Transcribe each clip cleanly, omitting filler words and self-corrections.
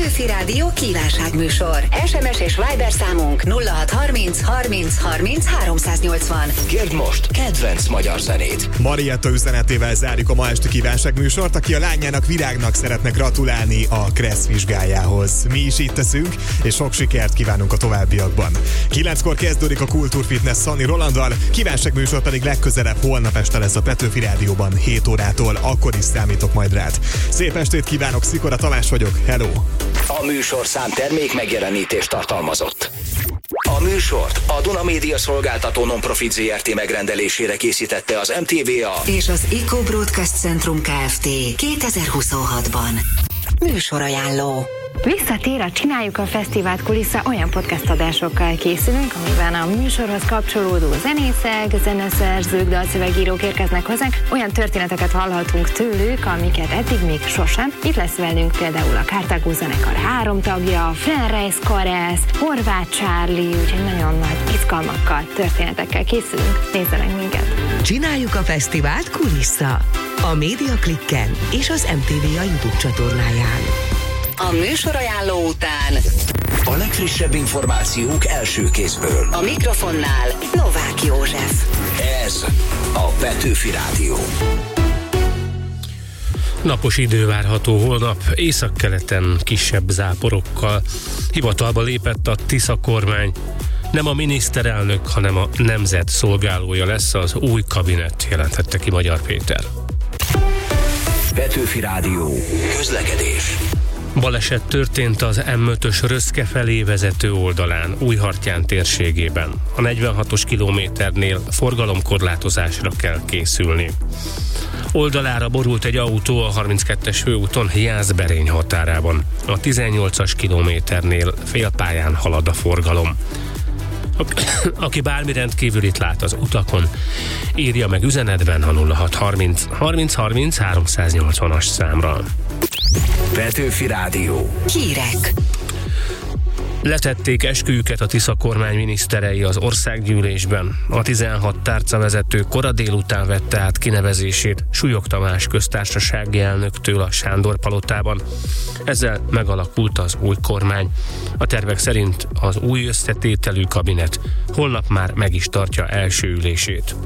Petőfi Rádió kívánságműsor. SMS és Viber számunk 0630 30 30 380. Kérd most kedvenc magyar zenét. Marietta üzenetével zárjuk a ma esti kívánságműsort, aki a lányának Virágnak szeretne gratulálni a KRESZ vizsgájához. Mi is így teszünk, és sok sikert kívánunk a továbbiakban. 9-kor kezdődik a Kultúrfitness Szani Rolanddal, kívánságműsor pedig legközelebb holnap este lesz a Petőfi Rádióban 7 órától, akkor is számítok majd rád. Szép estét kívánok, Szikora Tamás vagyok, hello! A műsorszám termék megjelenítést tartalmazott. A műsort a Duna Média Szolgáltató Nonprofit Zrt. Megrendelésére készítette az MTVA és az Eco Broadcast Centrum Kft. 2026-ban. Műsorajánló. Visszatér a Csináljuk a Fesztivált kulissza, olyan podcast adásokkal készülünk, amiben a műsorhoz kapcsolódó zenészek, zeneszerzők, dalszövegírók érkeznek hozzánk, olyan történeteket hallhatunk tőlük, amiket eddig még sosem. Itt lesz velünk például a Cartago zenekar 3 tagja, Frenreis Karesz, Horváth Charlie, úgyhogy nagyon nagy izgalmakkal, történetekkel készülünk. Nézzenek minket! Csináljuk a Fesztivált kulissza a Média Klikken és az MTVA YouTube csatornáján. A műsorajánló után a legfrissebb információk első kézből. A mikrofonnál Novák József. Ez a Petőfi Rádió. Napos idő várható holnap, északkeleten kisebb záporokkal. Hivatalba lépett a Tisza kormány. Nem a miniszterelnök, hanem a nemzet szolgálója lesz az új kabinet, jelentette ki Magyar Péter. Petőfi Rádió. Közlekedés. Baleset történt az M5-ös Röszke felé vezető oldalán, Újhartyán térségében. A 46-os kilométernél forgalomkorlátozásra kell készülni. Oldalára borult egy autó a 32-es főúton Jászberény határában. A 18-as kilométernél félpályán halad a forgalom. Aki bármi rendkívülit lát az utakon, írja meg üzenetben a 0630 30 30 380-as számra. Petőfi Rádió. Hírek. Letették esküjüket a Tisza kormány miniszterei az országgyűlésben. A 16 tárcavezető kora délután vette át kinevezését Súlyog Tamás köztársasági elnöktől a Sándor palotában. Ezzel megalakult az új kormány. A tervek szerint az új összetételű kabinet holnap már meg is tartja első ülését.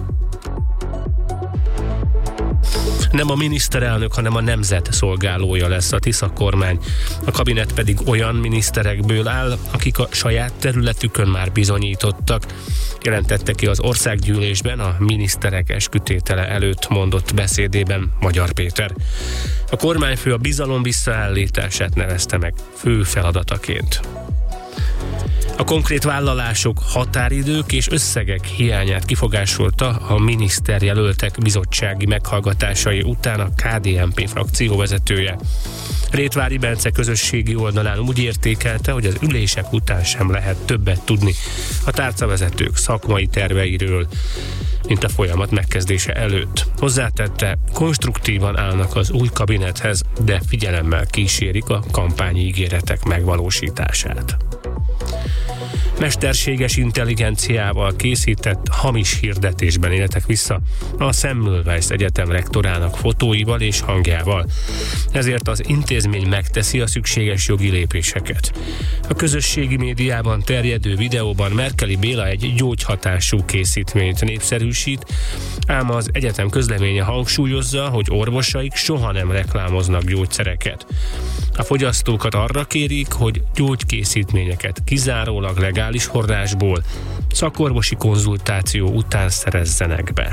Nem a miniszterelnök, hanem a nemzet szolgálója lesz a Tisza kormány. A kabinet pedig olyan miniszterekből áll, akik a saját területükön már bizonyítottak, jelentette ki az országgyűlésben a miniszterek eskütétele előtt mondott beszédében Magyar Péter. A kormányfő a bizalom visszaállítását nevezte meg fő feladataként. A konkrét vállalások, határidők és összegek hiányát kifogásolta a miniszterjelöltek bizottsági meghallgatásai után a KDNP frakció vezetője. Rétvári Bence közösségi oldalán úgy értékelte, hogy az ülések után sem lehet többet tudni a tárcavezetők szakmai terveiről, mint a folyamat megkezdése előtt. Hozzátette, konstruktívan állnak az új kabinethez, de figyelemmel kísérik a kampányígéretek megvalósítását. Mesterséges intelligenciával készített hamis hirdetésben éltek vissza a Semmelweis Egyetem rektorának fotóival és hangjával. Ezért az intézmény megteszi a szükséges jogi lépéseket. A közösségi médiában terjedő videóban Merkeli Béla egy gyógyhatású készítményt népszerűsít, ám az egyetem közleménye hangsúlyozza, hogy orvosaik soha nem reklámoznak gyógyszereket. A fogyasztókat arra kérik, hogy gyógykészítményeket kizárólag legális forrásból, szakorvosi konzultáció után szerezzenek be.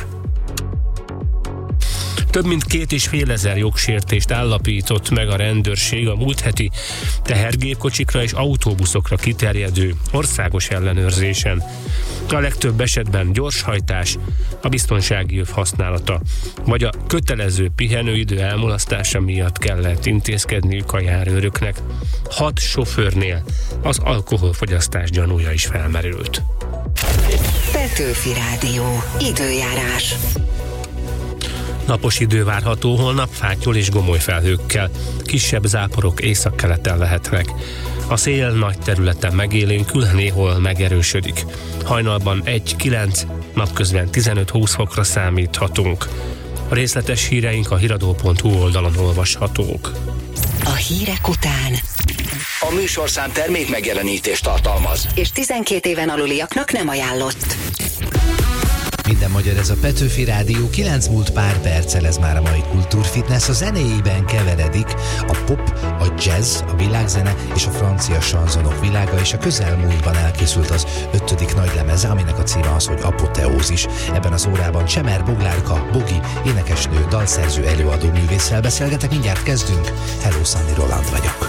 Több mint 2500 jogsértést állapított meg a rendőrség a múlt heti tehergépkocsikra és autóbuszokra kiterjedő országos ellenőrzésen. A legtöbb esetben gyorshajtás, a biztonsági öv használata, vagy a kötelező pihenőidő elmulasztása miatt kellett intézkedniük a járőröknek. 6 sofőrnél az alkoholfogyasztás gyanúja is felmerült. Petőfi Rádió. Időjárás. Napos idő várható holnap fátyol és gomoly felhőkkel. Kisebb záporok északkeleten lehetnek. A szél nagy területen megélénkül, néhol megerősödik. Hajnalban 1-9, napközben 15-20 fokra számíthatunk. A részletes híreink a hiradó.hu oldalon olvashatók. A hírek után A műsorszám termék megjelenítést tartalmaz. És 12 éven aluliaknak nem ajánlott. Minden magyar, ez a Petőfi Rádió, 9 múlt pár perccel, ez már a mai Kultúrfitness. A zenéjében keveredik a pop, a jazz, a világzene és a francia sanzonok világa, és a közelmúltban elkészült az 5. nagy lemeze, aminek a címe az, hogy Apoteózis. Ebben az órában Csemer Boglárka, Bogi, énekesnő, dalszerző, előadó művésszel beszélgetek, mindjárt kezdünk. Hello, Sandy Roland vagyok.